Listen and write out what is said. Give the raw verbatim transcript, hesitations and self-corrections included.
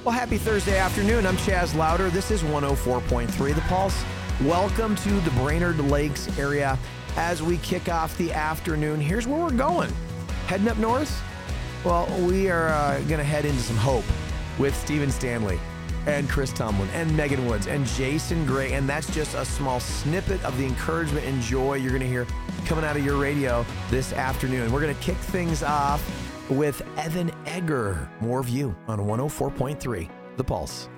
Well, happy Thursday afternoon. I'm Chaz Louder. This is one oh four point three The Pulse. Welcome to the Brainerd Lakes area. As we kick off the afternoon, here's where we're going. Heading up north? Well, we are uh, going to head into some hope with Stephen Stanley and Chris Tomlin and Megan Woods and Jason Gray. And that's just a small snippet of the encouragement and joy you're going to hear coming out of your radio this afternoon. We're going to kick things off with Evan Egger. More of you on one oh four point three The Pulse.